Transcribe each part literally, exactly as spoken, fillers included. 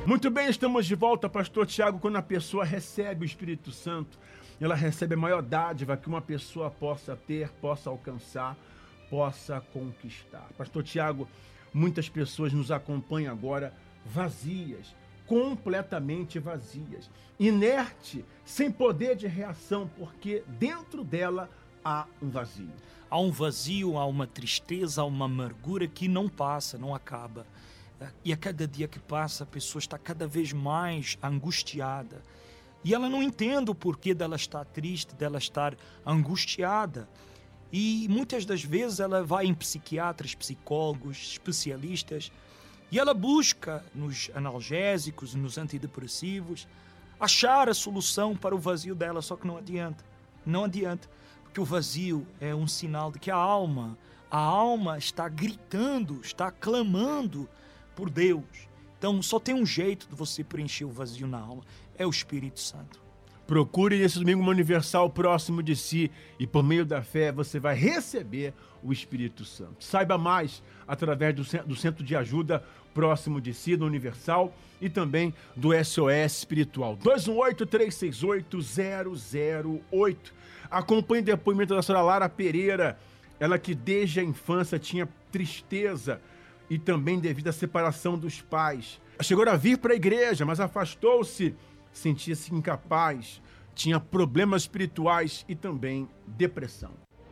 Muito bem, estamos de volta, pastor Tiago. Quando a pessoa recebe o Espírito Santo, ela recebe a maior dádiva que uma pessoa possa ter, possa alcançar, possa conquistar. Pastor Tiago, muitas pessoas nos acompanham agora vazias, completamente vazias, inerte, sem poder de reação, porque dentro dela há um vazio. Há um vazio, há uma tristeza, há uma amargura que não passa, não acaba. E a cada dia que passa, a pessoa está cada vez mais angustiada. E ela não entende o porquê dela estar triste, dela estar angustiada. E muitas das vezes ela vai em psiquiatras, psicólogos, especialistas, e ela busca nos analgésicos, nos antidepressivos, achar a solução para o vazio dela, só que não adianta. Não adianta, porque o vazio é um sinal de que a alma, a alma está gritando, está clamando por Deus. Então só tem um jeito de você preencher o vazio na alma, é o Espírito Santo. Procure nesse domingo uma universal próximo de si e por meio da fé você vai receber o Espírito Santo. Saiba mais através do Centro de Ajuda próximo de si, do Universal e também do S O S Espiritual. dois um oito, três seis oito, zero zero oito. Acompanhe o depoimento da senhora Lara Pereira, ela que desde a infância tinha tristeza e também devido à separação dos pais. Chegou a vir para a igreja, mas afastou-se, sentia-se incapaz, tinha problemas espirituais e também depressão.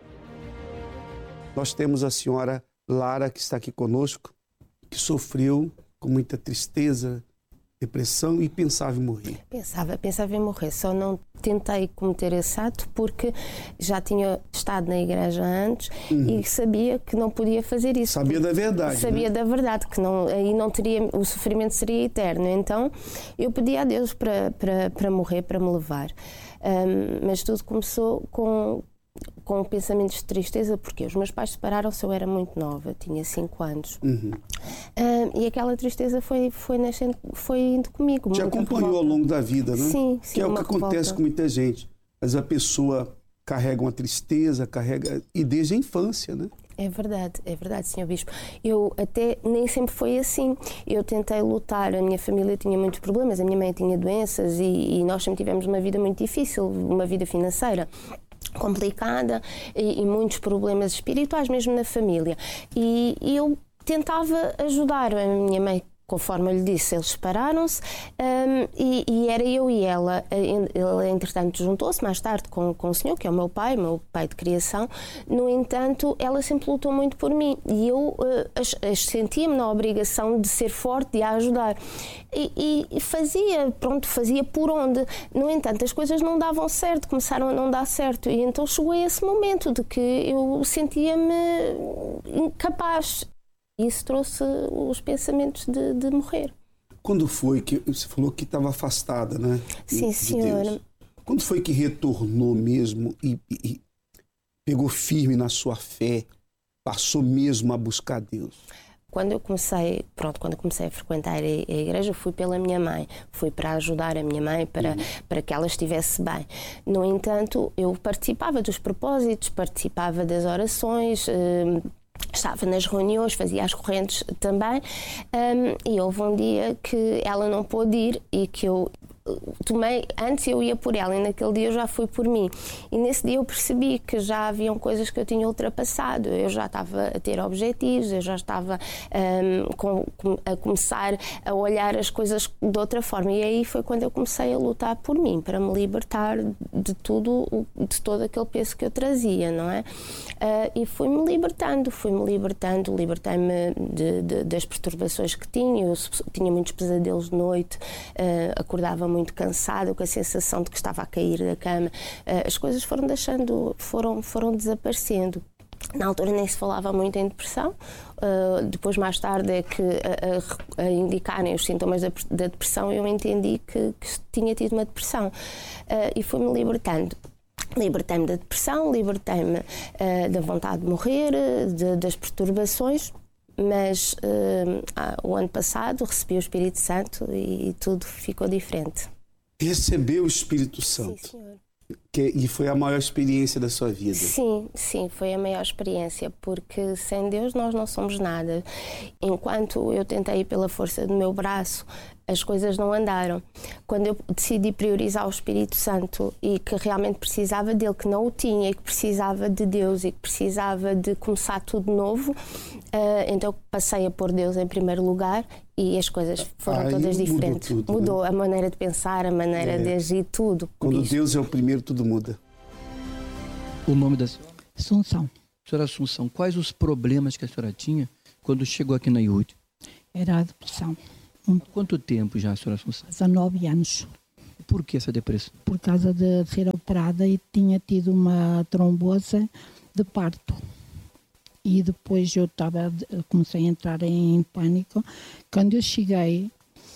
Nós temos a senhora Lara, que está aqui conosco, que sofreu com muita tristeza, depressão e pensava em morrer. Pensava, pensava em morrer, só não tentei cometer esse ato porque já tinha estado na igreja antes uhum. e sabia que não podia fazer isso. Sabia da verdade. Sabia né? da verdade, que não, aí não teria, o sofrimento seria eterno. Então eu pedi a Deus para, para, para morrer, para me levar. Um, mas tudo começou com... com pensamentos de tristeza, porque os meus pais separaram-se, eu era muito nova, tinha cinco anos. Uhum. Uh, e aquela tristeza foi, foi, nascendo, foi indo comigo. Te acompanhou revolta. Ao longo da vida, né? Sim, sim. Que é o que revolta. Acontece com muita gente. Mas a pessoa carrega uma tristeza, carrega... E desde a infância, né? É verdade, é verdade, senhor Bispo. Eu até nem sempre foi assim. Eu tentei lutar, a minha família tinha muitos problemas, a minha mãe tinha doenças e, e nós sempre tivemos uma vida muito difícil, uma vida financeira complicada e, e muitos problemas espirituais mesmo na família. E, e eu tentava ajudar a minha mãe. Conforme eu lhe disse, eles separaram-se um, e, e era eu e ela. Ele, entretanto, juntou-se mais tarde com, com o senhor, que é o meu pai, meu pai de criação. No entanto, ela sempre lutou muito por mim e eu uh, sentia-me na obrigação de ser forte, de a ajudar. E, e fazia, pronto, fazia por onde. No entanto, as coisas não davam certo, começaram a não dar certo. E então chegou a esse momento de que eu sentia-me incapaz. Isso trouxe os pensamentos de, de morrer. Quando foi que você falou que estava afastada, né? Sim, de senhora. Deus. Quando foi que retornou mesmo e, e, e pegou firme na sua fé, passou mesmo a buscar Deus? Quando eu comecei, pronto, quando eu comecei a frequentar a, a igreja, fui pela minha mãe, fui para ajudar a minha mãe, para, uhum. para que ela estivesse bem. No entanto, eu participava dos propósitos, participava das orações, eh, estava nas reuniões, fazia as correntes também, um, e houve um dia que ela não pôde ir e que eu tomei, antes eu ia por ela e naquele dia eu já fui por mim. E nesse dia eu percebi que já haviam coisas que eu tinha ultrapassado. Eu já estava a ter objetivos, eu já estava um, com, a começar a olhar as coisas de outra forma. E aí foi quando eu comecei a lutar por mim, para me libertar de tudo, de todo aquele peso que eu trazia, não é? Uh, e fui-me libertando, fui-me libertando, libertei-me de, de, das perturbações que tinha. Eu tinha muitos pesadelos de noite, uh, acordava muito cansada, com a sensação de que estava a cair da cama. As coisas foram deixando, foram, foram desaparecendo. Na altura nem se falava muito em depressão, uh, depois mais tarde é que a, a, a indicarem os sintomas da, da depressão eu entendi que, que tinha tido uma depressão uh, e fui-me libertando. Libertei-me da depressão, libertei-me uh, da vontade de morrer, de, das perturbações. Mas uh, o ano passado recebi o Espírito Santo e tudo ficou diferente. Recebeu o Espírito Santo. Sim, senhor. Que, e foi a maior experiência da sua vida? Sim, sim, foi a maior experiência, porque sem Deus nós não somos nada. Enquanto eu tentei ir pela força do meu braço, as coisas não andaram. Quando eu decidi priorizar o Espírito Santo e que realmente precisava dele, que não o tinha, e que precisava de Deus e que precisava de começar tudo novo, uh, então passei a pôr Deus em primeiro lugar e as coisas foram Aí todas diferentes. Mudou, tudo, mudou né? a maneira de pensar, a maneira é. de agir, tudo. Quando Deus é o primeiro, tudo muda. O nome da senhora? Assunção. Senhora Assunção, quais os problemas que a senhora tinha quando chegou aqui na I U D? Era a depressão. Há quanto tempo já, senhora Assunção? Há nove anos. Por que essa depressão? Por causa de ser operada e tinha tido uma trombose de parto. E depois eu estava, comecei a entrar em pânico. Quando eu cheguei,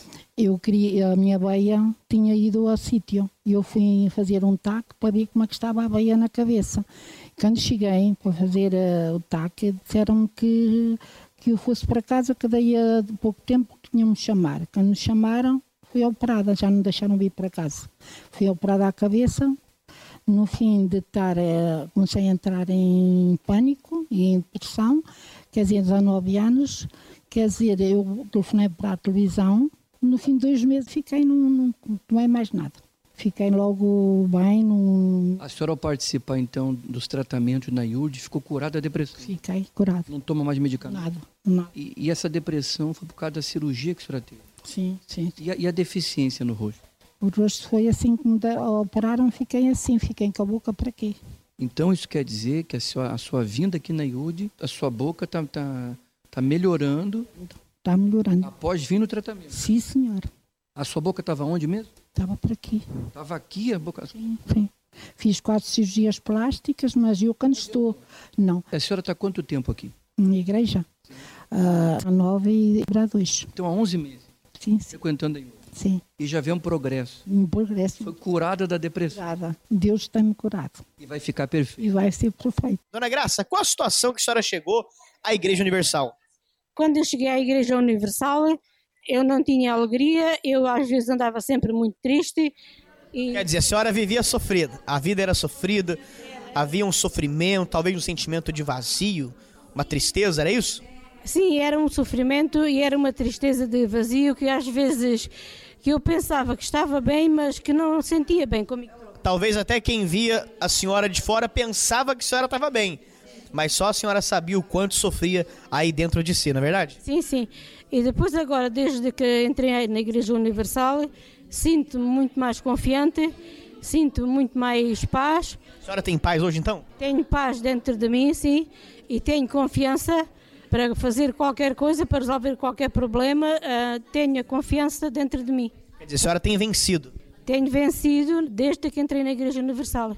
eu queria, a minha veia tinha ido ao sítio. E eu fui fazer um taque para ver como é que estava a veia na cabeça. Quando cheguei para fazer uh, o taque, disseram-me que, que eu fosse para casa, que daí a pouco tempo tinham-me chamar. Quando me chamaram, fui operada, já não deixaram vir para casa. Fui operada à cabeça. No fim de estar, uh, comecei a entrar em pânico e em depressão, quer dizer, há nove anos. Quer dizer, eu telefonei para a televisão. No fim de dois meses fiquei, num, num, não é mais nada. Fiquei logo bem. Num... A senhora, ao participar, então, dos tratamentos na I U D, ficou curada da depressão? Fiquei curada. Não toma mais medicamento? Nada, nada. E, e essa depressão foi por causa da cirurgia que a senhora teve? Sim, sim. E a, e a deficiência no rosto? O rosto foi assim que me operaram, fiquei assim, fiquei com a boca para quê? Então isso quer dizer que a sua, a sua vinda aqui na I U D, a sua boca está tá, tá melhorando? Está melhorando. Após vir no tratamento? Sim, senhora. A sua boca estava onde mesmo? Estava por aqui. Estava aqui a boca? Sim, sim. Fiz quatro cirurgias plásticas, mas eu quando estou... Não. A senhora está há quanto tempo aqui? Na igreja? Uh, há nove e para dois. Então há onze meses? Sim, sim. Frequentando a I U D? Sim. E já vê um progresso? Um progresso. Foi curada da depressão? Curada. Deus tem-me curado. E vai ficar perfeito? E vai ser perfeito. Dona Graça, qual a situação que a senhora chegou à Igreja Universal? Quando eu cheguei à Igreja Universal, eu não tinha alegria, eu às vezes andava sempre muito triste. E... Quer dizer, a senhora vivia sofrida, a vida era sofrida, havia um sofrimento, talvez um sentimento de vazio, uma tristeza, era isso? Sim, era um sofrimento e era uma tristeza de vazio que às vezes que eu pensava que estava bem, mas que não sentia bem comigo. Talvez até quem via a senhora de fora pensava que a senhora estava bem, mas só a senhora sabia o quanto sofria aí dentro de si, não é verdade? Sim, sim. E depois agora, desde que entrei na Igreja Universal, sinto-me muito mais confiante, sinto muito mais paz. A senhora tem paz hoje então? Tenho paz dentro de mim, sim, e tenho confiança para fazer qualquer coisa, para resolver qualquer problema, uh, tenho a confiança dentro de mim. Quer dizer, a senhora tem vencido? Tenho vencido desde que entrei na Igreja Universal.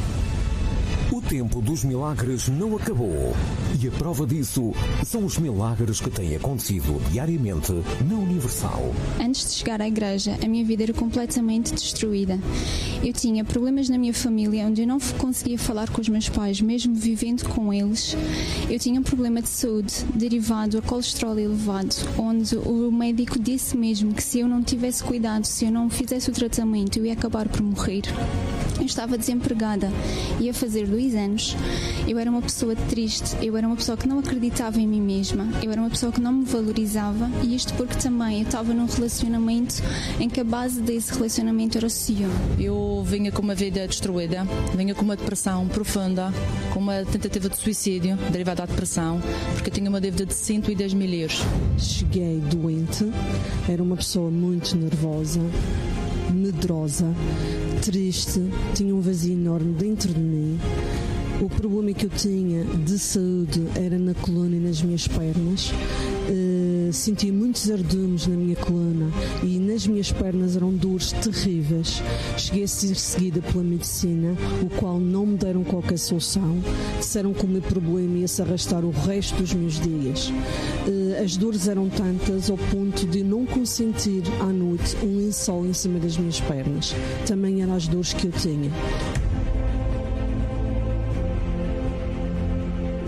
O tempo dos milagres não acabou. E a prova disso são os milagres que têm acontecido diariamente na Universal. Antes de chegar à igreja, a minha vida era completamente destruída. Eu tinha problemas na minha família, onde eu não conseguia falar com os meus pais, mesmo vivendo com eles. Eu tinha um problema de saúde derivado a colesterol elevado, onde o médico disse mesmo que se eu não tivesse cuidado, se eu não fizesse o tratamento, eu ia acabar por morrer. Eu estava desempregada, ia fazer dois anos, eu era uma pessoa triste, eu era uma pessoa que não acreditava em mim mesma, eu era uma pessoa que não me valorizava, e isto porque também eu estava num relacionamento em que a base desse relacionamento era o ciúme. Eu vinha com uma vida destruída, vinha com uma depressão profunda, com uma tentativa de suicídio derivada da depressão, porque eu tinha uma dívida de cento e dez mil euros. Cheguei doente, era uma pessoa muito nervosa, medrosa, triste, tinha um vazio enorme dentro de mim. O problema que eu tinha de saúde era na coluna e nas minhas pernas. Uh, sentia muitos ardumes na minha coluna e nas minhas pernas eram dores terríveis. Cheguei a ser seguida pela medicina, o qual não me deram qualquer solução. Disseram que o meu problema ia se arrastar o resto dos meus dias. Uh, as dores eram tantas ao ponto de não consentir à noite um lençol em cima das minhas pernas. Também eram as dores que eu tinha.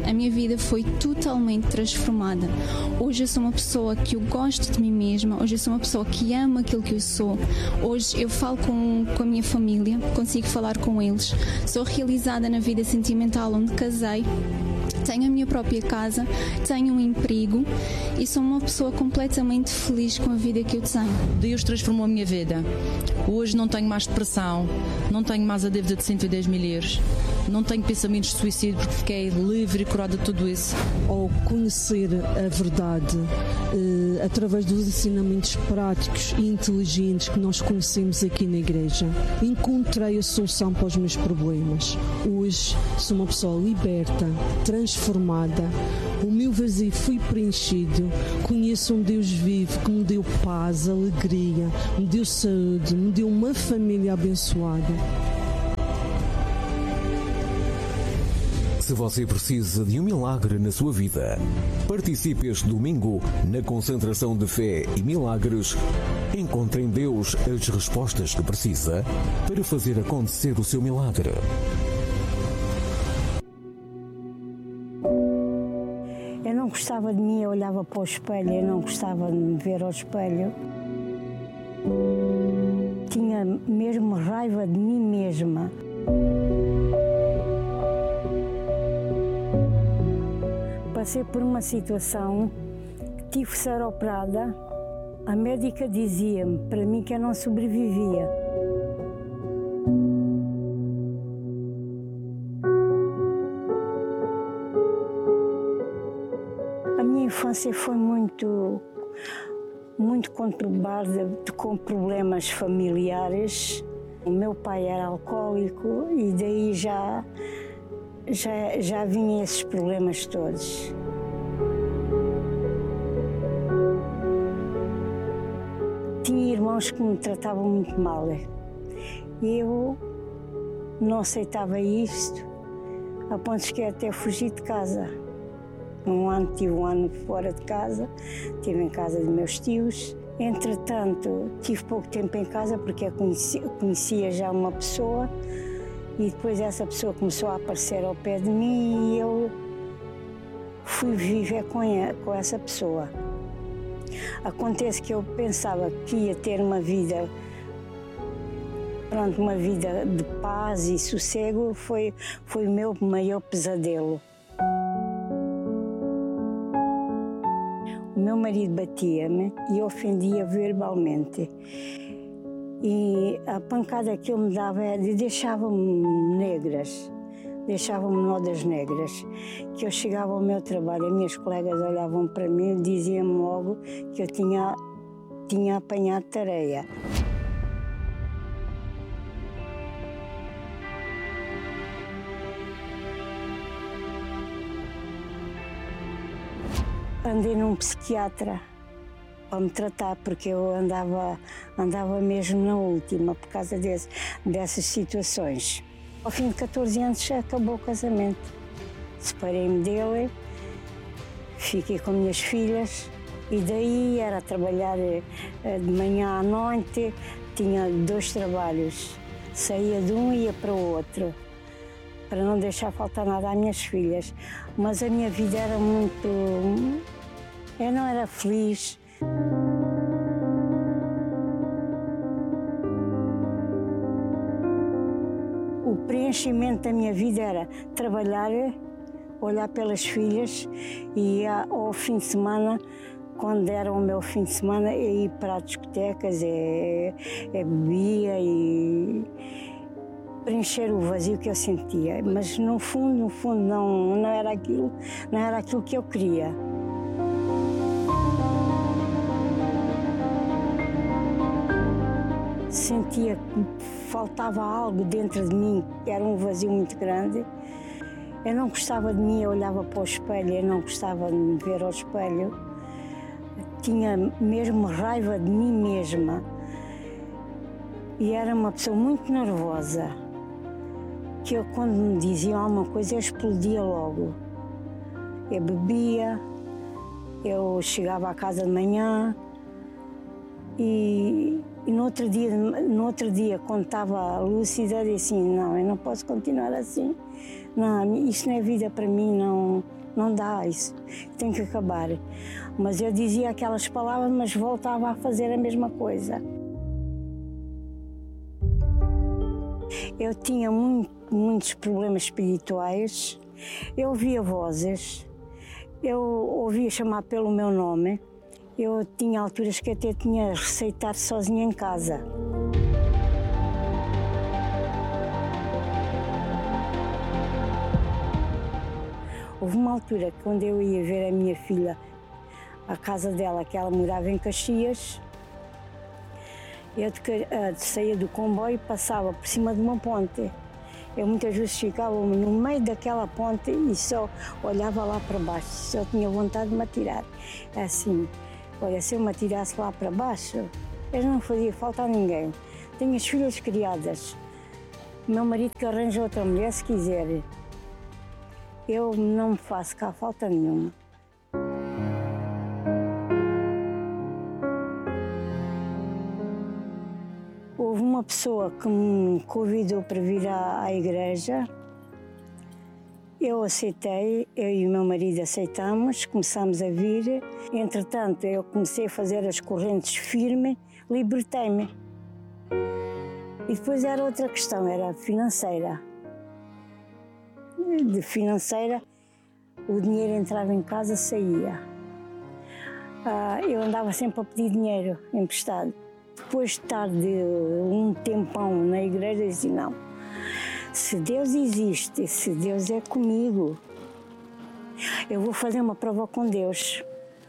a minha vida foi totalmente transformada. Hoje eu sou uma pessoa que eu gosto de mim mesma, hoje eu sou uma pessoa que ama aquilo que eu sou. Hoje eu falo com, com a minha família, consigo falar com eles, sou realizada na vida sentimental onde casei, tenho a minha própria casa, tenho um emprego e sou uma pessoa completamente feliz com a vida que eu tenho. Deus transformou a minha vida. Hoje não tenho mais depressão, não tenho mais a dívida de cento e dez mil euros, não tenho pensamentos de suicídio porque fiquei livre e curada de tudo isso. Ao conhecer a verdade, eh, através dos ensinamentos práticos e inteligentes que nós conhecemos aqui na igreja, encontrei a solução para os meus problemas. Hoje sou uma pessoa liberta, transformada, o meu vazio foi preenchido, conheço um Deus vivo que me deu paz, alegria, me deu saúde, me deu uma família abençoada. Se você precisa de um milagre na sua vida, participe este domingo na concentração de fé e milagres. Encontre em Deus as respostas que precisa para fazer acontecer o seu milagre. Eu não gostava de mim, eu olhava para o espelho, eu não gostava de me ver ao espelho. Tinha mesmo raiva de mim mesma. Passei por uma situação, tive que ser operada. A médica dizia-me para mim que eu não sobrevivia. A minha infância foi muito, muito conturbada, com problemas familiares. O meu pai era alcoólico e daí já Já, já vinham esses problemas todos. Tinha irmãos que me tratavam muito mal. Eu não aceitava isto, a ponto que até fugi de casa. Um ano, tive um ano fora de casa, estive em casa de meus tios. Entretanto, tive pouco tempo em casa porque eu conhecia, conhecia já uma pessoa. E depois essa pessoa começou a aparecer ao pé de mim e eu fui viver com, a, com essa pessoa. Acontece que eu pensava que ia ter uma vida, pronto, uma vida de paz e sossego, foi, foi o meu maior pesadelo. O meu marido batia-me e ofendia verbalmente. E a pancada que ele me dava era de deixava-me negras, deixava-me nodas negras. Que eu chegava ao meu trabalho, as minhas colegas olhavam para mim e diziam-me logo que eu tinha, tinha apanhado tareia. Andei num psiquiatra para me tratar, porque eu andava, andava mesmo na última, por causa desse, dessas situações. Ao fim de catorze anos acabou o casamento. Separei-me dele, fiquei com minhas filhas e daí era trabalhar de manhã à noite, tinha dois trabalhos. Saía de um e ia para o outro, para não deixar faltar nada às minhas filhas. Mas a minha vida era muito... Eu não era feliz. O preenchimento da minha vida era trabalhar, olhar pelas filhas e ao fim de semana, quando era o meu fim de semana, eu ia para discotecas, é, é bebia e preencher o vazio que eu sentia. Mas no fundo, no fundo não, não era aquilo, não era aquilo que eu queria. Sentia que faltava algo dentro de mim, que era um vazio muito grande. Eu não gostava de mim, eu olhava para o espelho, eu não gostava de me ver ao espelho. Tinha mesmo raiva de mim mesma. E era uma pessoa muito nervosa, que eu, quando me diziam alguma coisa, eu explodia logo. Eu bebia, eu chegava à casa de manhã e... E no outro dia, no outro dia quando estava lúcida, disse assim, não, eu não posso continuar assim. Não, isto não é vida para mim, não, não dá isso, tem que acabar. Mas eu dizia aquelas palavras, mas voltava a fazer a mesma coisa. Eu tinha muito, muitos problemas espirituais, eu ouvia vozes, eu ouvia chamar pelo meu nome, eu tinha alturas que até tinha de receitar sozinha em casa. Houve uma altura que quando eu ia ver a minha filha, a casa dela, que ela morava em Caxias, eu de, de, saía do comboio e passava por cima de uma ponte. Eu muitas vezes ficava no meio daquela ponte e só olhava lá para baixo, só tinha vontade de me atirar. Assim, olha, se eu me atirasse lá para baixo, eu não fazia falta a ninguém. Tenho as filhas criadas, meu marido que arranja outra mulher se quiser. Eu não me faço cá falta nenhuma. Houve uma pessoa que me convidou para vir à, à igreja. Eu aceitei, eu e o meu marido aceitamos, começamos a vir. Entretanto, eu comecei a fazer as correntes firme, libertei-me. E depois era outra questão, era financeira. De financeira, o dinheiro entrava em casa, saía. Ah, eu andava sempre a pedir dinheiro emprestado. Depois de estar de um tempão na igreja, eu disse, não, se Deus existe, se Deus é comigo, eu vou fazer uma prova com Deus.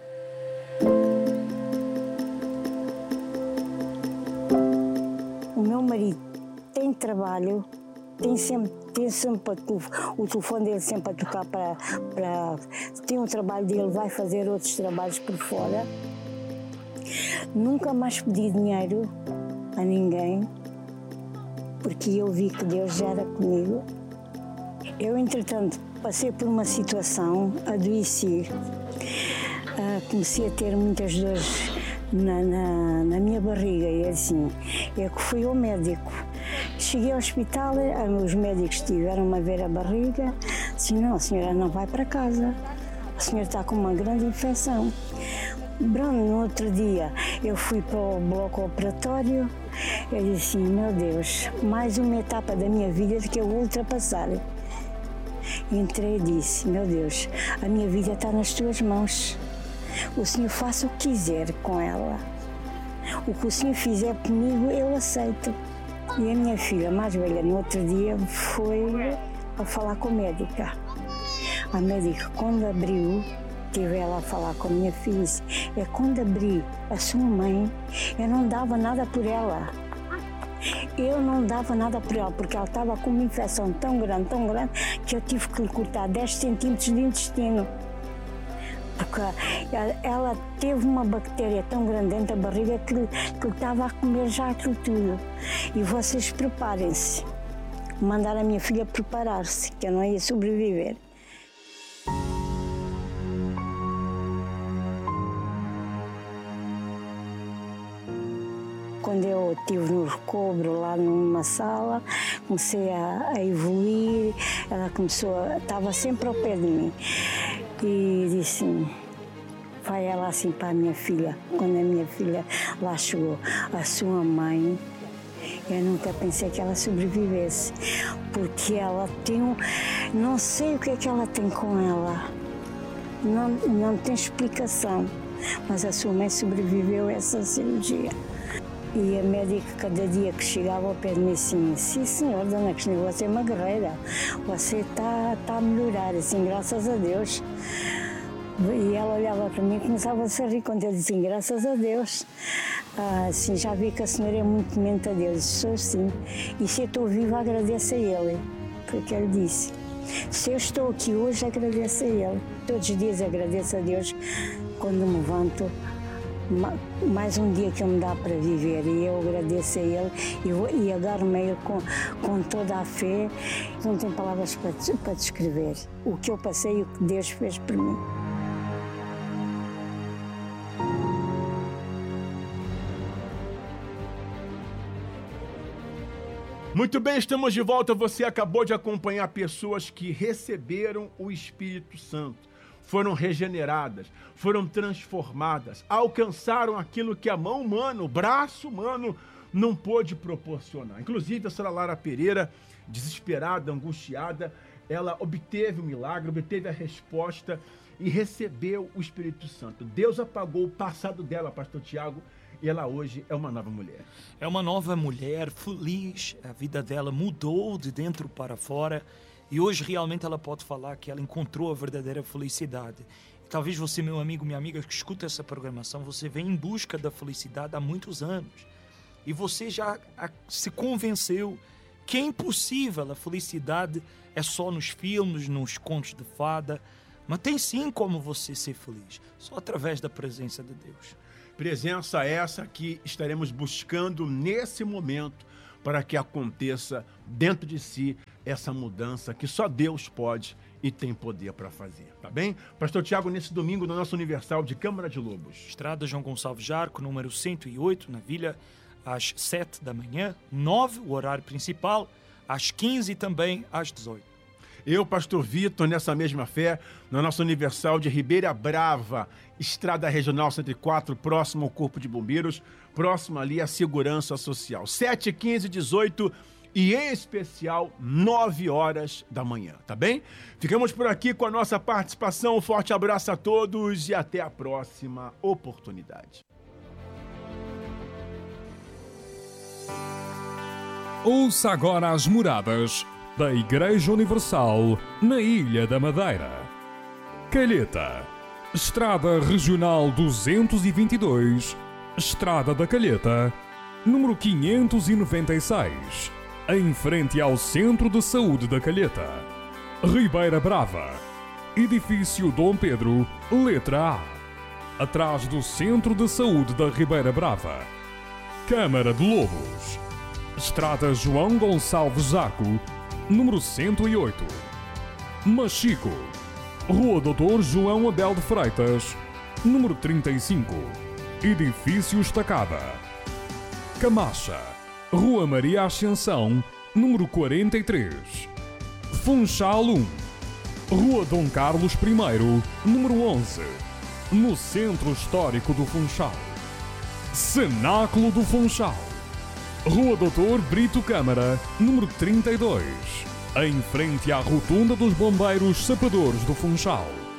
O meu marido tem trabalho, tem sempre, tem sempre o telefone dele sempre a tocar para, para... Tem um trabalho dele, vai fazer outros trabalhos por fora. Nunca mais pedi dinheiro a ninguém, porque eu vi que Deus já era comigo. Eu, entretanto, passei por uma situação, adoeci, uh, comecei a ter muitas dores na, na, na minha barriga e assim, eu que fui ao médico. Cheguei ao hospital, os médicos tiveram-me a ver a barriga, disse, não, a senhora não vai para casa, a senhora está com uma grande infecção. Pronto, no outro dia eu fui para o bloco operatório, eu disse, meu Deus, mais uma etapa da minha vida que eu vou ultrapassar. Entrei e disse, meu Deus, a minha vida está nas tuas mãos, o Senhor faça o que quiser com ela, o que o Senhor fizer comigo eu aceito. E a minha filha mais velha no outro dia foi a falar com a médica. A médica, quando abriu, tive ela a falar com a minha filha, é quando abri a sua mãe, eu não dava nada por ela. Eu não dava nada por ela, porque ela estava com uma infecção tão grande, tão grande, que eu tive que lhe cortar dez centímetros de intestino. Porque ela teve uma bactéria tão grande dentro da barriga que, que estava a comer já aquilo tudo. E vocês preparem-se. Mandar a minha filha preparar-se, que eu não ia sobreviver. Quando eu estive no recobro, lá numa sala, comecei a, a evoluir, ela começou, a, estava sempre ao pé de mim. E disse, vai ela assim para a minha filha. Quando a minha filha lá chegou, a sua mãe, eu nunca pensei que ela sobrevivesse, porque ela tem um, não sei o que é que ela tem com ela, não, não tem explicação, mas a sua mãe sobreviveu a essa cirurgia. E a médica, cada dia que chegava ao pé de mim, assim, sim senhor, dona Cristina, você é uma guerreira, você está tá a melhorar, assim, graças a Deus. E ela olhava para mim e começava a sorrir quando eu disse, graças a Deus. Ah, assim, já vi que a senhora é muito temente a Deus, sou sim. E se eu estou viva, agradeço a Ele, foi o que ele disse. Se eu estou aqui hoje, agradeço a Ele. Todos os dias agradeço a Deus quando me levanto. Mais um dia que Ele me dá para viver e eu agradeço a Ele e, vou, e agarro-me a Ele com, com toda a fé. Não tenho palavras para, para descrever o que eu passei e o que Deus fez por mim. Muito bem, estamos de volta. Você acabou de acompanhar pessoas que receberam o Espírito Santo. foram regeneradas, foram transformadas, alcançaram aquilo que a mão humana, o braço humano, não pôde proporcionar. Inclusive, a senhora Lara Pereira, desesperada, angustiada, ela obteve o milagre, obteve a resposta e recebeu o Espírito Santo. Deus apagou o passado dela, pastor Tiago, e ela hoje é uma nova mulher. É uma nova mulher, feliz, a vida dela mudou de dentro para fora e hoje realmente ela pode falar que ela encontrou a verdadeira felicidade. E talvez você, meu amigo, minha amiga, que escuta essa programação, você vem em busca da felicidade há muitos anos e você já se convenceu que é impossível, a felicidade é só nos filmes, nos contos de fada, mas tem sim como você ser feliz, só através da presença de Deus. Presença essa que estaremos buscando nesse momento para que aconteça dentro de si essa mudança que só Deus pode e tem poder para fazer, tá bem? Pastor Tiago, nesse domingo no nosso Universal de Câmara de Lobos. Estrada João Gonçalves Jarco, número cento e oito, na Vila, às sete da manhã, nove, o horário principal, às quinze e também às dezoito. Eu, pastor Vitor, nessa mesma fé, na nossa Universal de Ribeira Brava, Estrada Regional cento e quatro, próximo ao Corpo de Bombeiros, próximo ali à Segurança Social. sete, quinze, dezoito e, em especial, nove horas da manhã, tá bem? Ficamos por aqui com a nossa participação. Um forte abraço a todos e até a próxima oportunidade. Ouça agora as moradas da Igreja Universal na Ilha da Madeira. Calheta, Estrada Regional duzentos e vinte e dois, Estrada da Calheta, número quinhentos e noventa e seis, em frente ao Centro de Saúde da Calheta. Ribeira Brava, Edifício Dom Pedro, letra A, atrás do Centro de Saúde da Ribeira Brava. Câmara de Lobos, Estrada João Gonçalves Jarco, número cento e oito. Machico, Rua doutor João Abel de Freitas, número trinta e cinco, Edifício Estacada. Camacha, Rua Maria Ascensão, número quarenta e três. Funchal um, Rua Dom Carlos I, número onze, no Centro Histórico do Funchal. Cenáculo do Funchal, Rua doutor Brito Câmara, número trinta e dois, em frente à Rotunda dos Bombeiros Sapadores do Funchal.